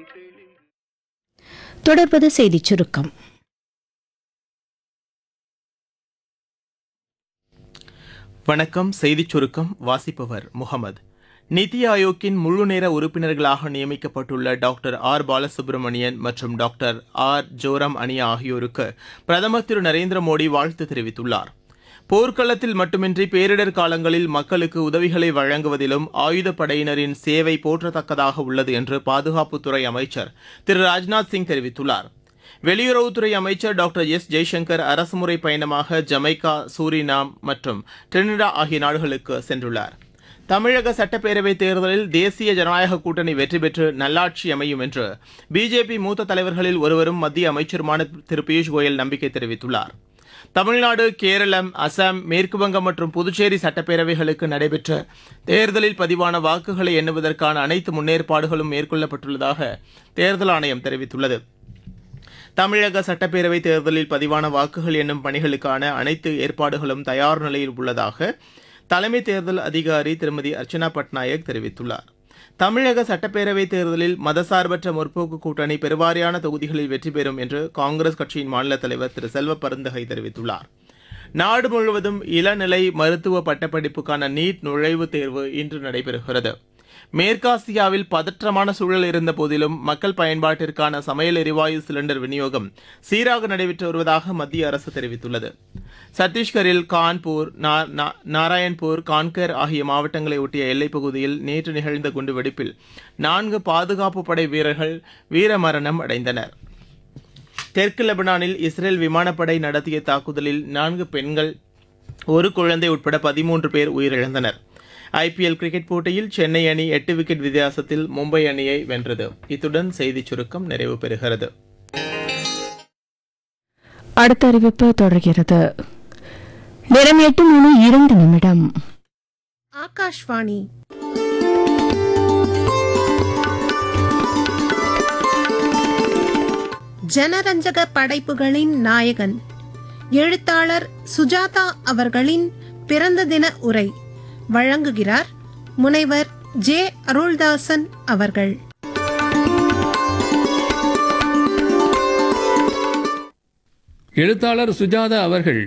தொடர்வது செய்திச் சுருக்கம். வணக்கம். செய்திச் சுருக்கம் வாசிப்பவர் முகமது. நிதி ஆயோக்கின் முழு நேர உறுப்பினர்களாக நியமிக்கப்பட்டுள்ள டாக்டர் ஆர் பாலசுப்ரமணியன் மற்றும் டாக்டர் ஆர் ஜோரம் அனியா ஆகியோருக்கு பிரதமர் திரு நரேந்திர மோடி வாழ்த்து தெரிவித்துள்ளார். போர்க்களத்தில் மட்டுமின்றி பேரிடர் காலங்களில் மக்களுக்கு உதவிகளை வழங்குவதிலும் ஆயுதப்படையினரின் சேவை போற்றத்தக்கதாக உள்ளது என்று பாதுகாப்புத்துறை அமைச்சர் திரு ராஜ்நாத் சிங் தெரிவித்துள்ளார். வெளியுறவுத்துறை அமைச்சர் டாக்டர் எஸ் ஜெய்சங்கர் அரசுமுறை பயணமாக ஜமைக்கா, சூரினாம் மற்றும் டிரினிடா ஆகிய நாடுகளுக்கு சென்றுள்ளார். தமிழக சட்டப்பேரவைத் தேர்தலில் தேசிய ஜனநாயக கூட்டணி வெற்றி பெற்று நல்லாட்சி அமையும் என்று பிஜேபி மூத்த தலைவர்களில் ஒருவரும் மத்திய அமைச்சருமான திரு பியூஷ் கோயல் நம்பிக்கை தெரிவித்துள்ளார். தமிழ்நாடு, கேரளம், அசாம், மேற்குவங்கம் மற்றும் புதுச்சேரி சட்டப்பேரவைகளுக்கு நடைபெற்ற தேர்தலில் பதிவான வாக்குகளை எண்ணுவதற்கான அனைத்து முன்னேற்பாடுகளும் மேற்கொள்ளப்பட்டுள்ளதாக தேர்தல் ஆணையம் தெரிவித்துள்ளது. தமிழக சட்டப்பேரவைத் தேர்தலில் பதிவான வாக்குகள் எண்ணும் பணிகளுக்கான அனைத்து ஏற்பாடுகளும் தயார் நிலையில் உள்ளதாக தலைமை தேர்தல் அதிகாரி திருமதி அர்ச்சனா பட்நாயக் தெரிவித்துள்ளார். தமிழக சட்டப்பேரவைத் தேர்தலில் மதசார்பற்ற முற்போக்கு கூட்டணி பெருவாரியான தொகுதிகளில் வெற்றி பெறும் என்று காங்கிரஸ் கட்சியின் மாநில தலைவர் திரு செல்வ பெருந்தகை தெரிவித்துள்ளார். நாடு முழுவதும் இளநிலை மருத்துவ பட்டப்படிப்புக்கான நீட் நுழைவுத் தேர்வு இன்று நடைபெறுகிறது. மேற்காசியாவில் பதற்றமான சூழல் இருந்த போதிலும் மக்கள் பயன்பாட்டிற்கான சமையல் எரிவாயு சிலிண்டர் விநியோகம் சீராக நடைபெற்று வருவதாக மத்திய அரசு தெரிவித்துள்ளது. சத்தீஸ்கரில் கான்பூர், நாராயண்பூர், கான்கர் ஆகிய மாவட்டங்களை ஒட்டிய எல்லைப் பகுதியில் நேற்று நிகழ்ந்த குண்டுவெடிப்பில் 4 பாதுகாப்பு படை வீரர்கள் வீரமரணம் அடைந்தனர். தெற்கு லெபனானில் இஸ்ரேல் விமானப்படை நடத்திய தாக்குதலில் 4 பெண்கள், 1 குழந்தை உட்பட 13 பேர் உயிரிழந்தனர். ஐபிஎல் கிரிக்கெட் போட்டியில் சென்னை அணி 8 விக்கெட் வித்தியாசத்தில் மும்பை அணியை வென்றது. இத்துடன் செய்திச் சுருக்கம் நிறைவு பெறுகிறது. அடுத்த அறிவிப்பு தொடர்கிறது. நேரம் 8:02. ஆகாஷ்வாணி. ஜனரஞ்சக படைப்புகளின் நாயகன் எழுத்தாளர் சுஜாதா அவர்களின் பிறந்த தின உரை வழங்குகிறார் முனைவர் ஜே அருள்தாசன் அவர்கள். எழுத்தாளர் சுஜாதா அவர்கள்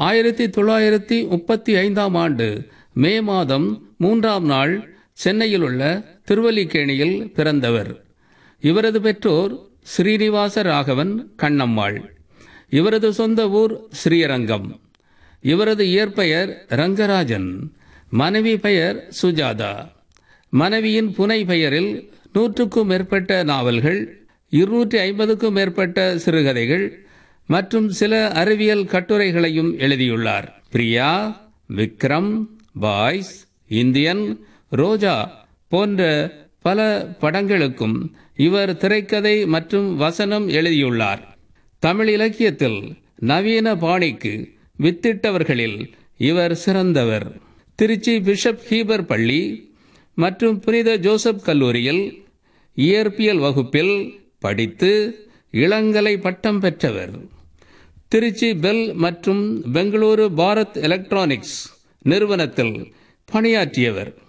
1935ஆம் ஆண்டு மே மாதம் 3ஆம் நாள் சென்னையில் உள்ள திருவல்லிக்கேணியில் பிறந்தவர். இவரது பெற்றோர் ஸ்ரீனிவாச ராகவன், கண்ணம்மாள். இவரது சொந்த ஊர் ஸ்ரீரங்கம். இவரது இயற்பெயர் ரங்கராஜன். மனைவி பெயர் சுஜாதா. மனைவியின் புனை பெயரில் 100க்கும் மேற்பட்ட நாவல்கள், 250க்கும் மேற்பட்ட சிறுகதைகள் மற்றும் சில அறிவியல் கட்டுரைகளையும் எழுதியுள்ளார். பிரியா, விக்ரம், பாய்ஸ், இந்தியன், ரோஜா போன்ற பல படங்களுக்கும் இவர் திரைக்கதை மற்றும் வசனம் எழுதியுள்ளார். தமிழ் இலக்கியத்தில் நவீன பாணிக்கு வித்திட்டவர்களில் இவர் சிறந்தவர். திருச்சி பிஷப் ஹீபர் பள்ளி மற்றும் புனித ஜோசப் கல்லூரியில் இயற்பியல் வகுப்பில் படித்து இளங்கலை பட்டம் பெற்றவர். திருச்சி பெல் மற்றும் பெங்களூரு பாரத் எலக்ட்ரானிக்ஸ் நிறுவனத்தில் பணியாற்றியவர்.